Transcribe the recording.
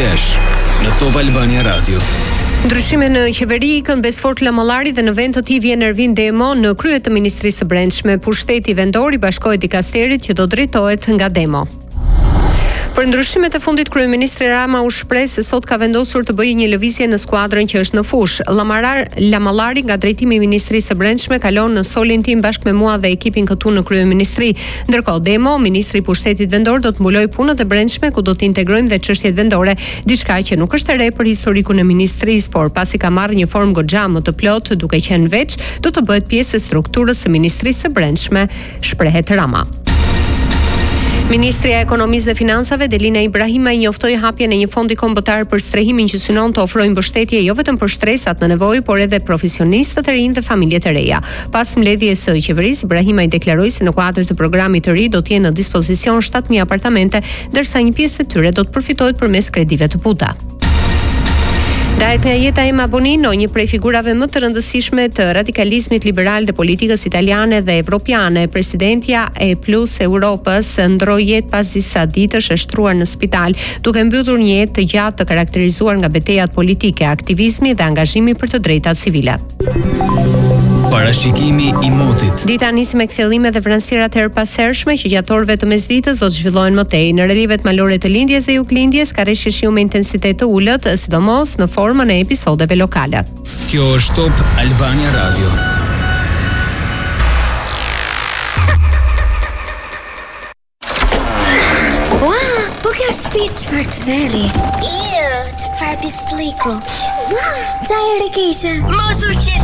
Flash në Top Albania Radio. Ndryshime në qeveri i kënë Besfort Lamallari dhe në vend të tij vjen Ervin Demo në krye të Ministrisë së Brendshme. Pushteti vendor i bashkohet dikasterit që do drejtohet nga Demo. Për ndryshimet e fundit, kryeministri Rama u shpreh se sot ka vendosur të bëjë një lëvizje në skuadrën që është në fushë. Lamallari nga drejtimi i Ministrisë së Brendshme kalon në solin tim bashkë me mua dhe ekipin këtu në kryeministri. Ndërkohë Demo, ministri i pushtetit vendor, do të mbulojë punët e brendshme ku do të integrojmë dhe çështjet vendore, diçka që nuk është e re për historikun e ministrisë, por pasi ka marrë një formë goxha më të plotë duke qenë veç, do të bëhet pjesë e strukturës së Ministrisë së Brendshme, shprehet Rama. Ministria e Ekonomisë dhe Financave Delina Ibrahima i njoftoi hapjen e një fondi kombëtar për strehimin që synon të ofrojë mbështetje jo vetëm për shtresat në nevojë, por edhe profesionistët e rinj dhe familjet e reja. Pas mbledhjes së qeverisë, Ibrahima i deklaroi se në kuadër të programit të ri do të jenë në dispozicion 7.000 apartamente, ndërsa një pjesë e tyre do të përfitohet përmes kredive të puta. Dahet nga jeta Emma Bonino, një prej figurave më të rëndësishme të radikalizmit liberal dhe politikës italiane dhe evropiane. Presidentja e Plus Europës ndroi jetë pas disa ditësh e shtruar në spital, duke mbyllur një jetë të gjatë të karakterizuar nga betejat politike, aktivizmi dhe angazhimi për të drejtat civile. Parashikimi i motit. Dita nisi me kthjellime dhe vranësirat herpashershme që gjatë orëve të mesditës do të zhvillohen më tej. Në relievet malore të lindjes dhe juglindjes ka rreshë shiu me intensitet të ulët, sidomos në formën e episodeve lokale. Kjo është Top Albania Radio. Wow, po kjo është shtëpi çfarë të veri. Çfarë pisliku. Wow, çfarë keqe. Mos u shit.